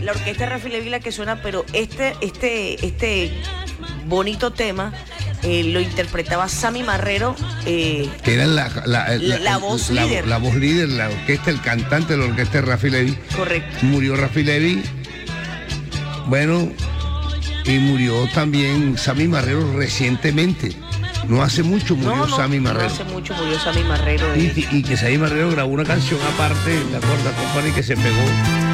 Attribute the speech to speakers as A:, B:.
A: la orquesta de Rafi Levy la que suena, pero este bonito tema lo interpretaba Sammy Marrero,
B: que era
A: la voz líder.
B: La voz líder, la orquesta, el cantante de la orquesta de Rafi Levy.
A: Correcto.
B: Murió Rafi Levy, bueno, y murió también Sammy Marrero recientemente. No hace mucho murió Sammy Marrero.
A: No hace mucho murió Sammy Marrero.
B: Y que Sammy Marrero grabó una canción aparte, la Corda Company, que se pegó.